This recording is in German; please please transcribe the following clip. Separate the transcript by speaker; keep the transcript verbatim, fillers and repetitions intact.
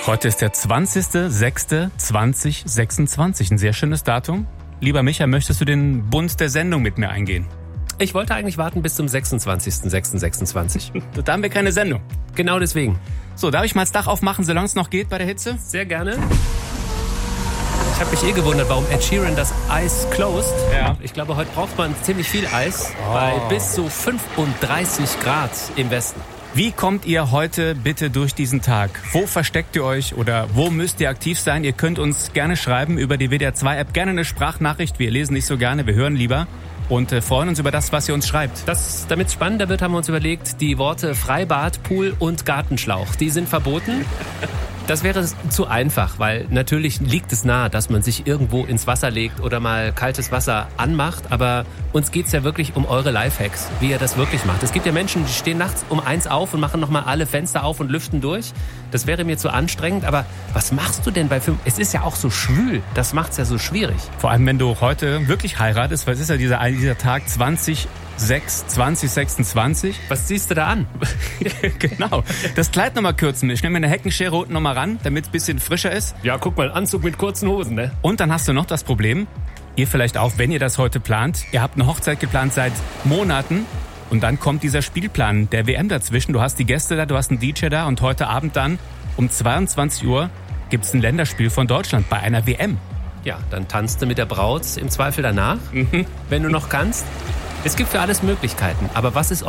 Speaker 1: Heute ist der zwanzigster sechster zweitausendsechsundzwanzig. Ein sehr schönes Datum. Lieber Micha, möchtest du den Bund der Sendung mit mir eingehen?
Speaker 2: Ich wollte eigentlich warten bis zum sechsundzwanzigster sechster sechsundzwanzig.
Speaker 1: Da haben wir keine Sendung.
Speaker 2: Genau deswegen.
Speaker 1: So, darf ich mal das Dach aufmachen, solange es noch geht bei der Hitze?
Speaker 2: Sehr gerne. Ich habe mich eh gewundert, warum Ed Sheeran das Eis closed.
Speaker 1: Ja.
Speaker 2: Ich glaube, heute braucht man ziemlich viel Eis,
Speaker 1: Oh.
Speaker 2: bei bis zu fünfunddreißig Grad im Westen.
Speaker 1: Wie kommt ihr heute bitte durch diesen Tag? Wo versteckt ihr euch oder wo müsst ihr aktiv sein? Ihr könnt uns gerne schreiben über die W D R zwei App, gerne eine Sprachnachricht. Wir lesen nicht so gerne, wir hören lieber und äh, freuen uns über das, was ihr uns schreibt.
Speaker 2: Das, damit es spannender wird, haben wir uns überlegt, die Worte Freibad, Pool und Gartenschlauch, die sind verboten. Das wäre zu einfach, weil natürlich liegt es nahe, dass man sich irgendwo ins Wasser legt oder mal kaltes Wasser anmacht. Aber uns geht's ja wirklich um eure Lifehacks, wie ihr das wirklich macht. Es gibt ja Menschen, die stehen nachts um eins auf und machen nochmal alle Fenster auf und lüften durch. Das wäre mir zu anstrengend. Aber was machst du denn bei fünf? Es ist ja auch so schwül. Das macht's ja so schwierig.
Speaker 1: Vor allem, wenn du heute wirklich heiratest, weil es ist ja dieser, dieser Tag zwanzig sechs zwanzig sechsundzwanzig.
Speaker 2: Was ziehst du da an?
Speaker 1: Genau. Das Kleid nochmal kürzen. Ich nehme mir eine Heckenschere unten nochmal ran, damit es ein bisschen frischer ist.
Speaker 2: Ja, guck mal, Anzug mit kurzen Hosen, ne?
Speaker 1: Und dann hast du noch das Problem, ihr vielleicht auch, wenn ihr das heute plant, ihr habt eine Hochzeit geplant seit Monaten und dann kommt dieser Spielplan der W M dazwischen. Du hast die Gäste da, du hast einen D J da und heute Abend dann um zweiundzwanzig Uhr gibt es ein Länderspiel von Deutschland bei einer W M.
Speaker 2: Ja, dann tanzt du mit der Braut im Zweifel danach,
Speaker 1: Mhm.
Speaker 2: wenn du noch kannst. Es gibt für alles Möglichkeiten, aber was ist